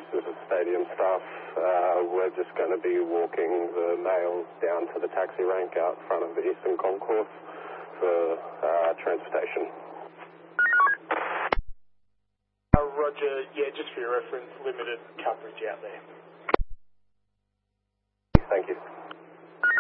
most of the stadium staff. We're just going to be walking the males down to the taxi rank out front of the Eastern Concourse for transportation. Roger, yeah, just for your reference, limited coverage out there. Thank you.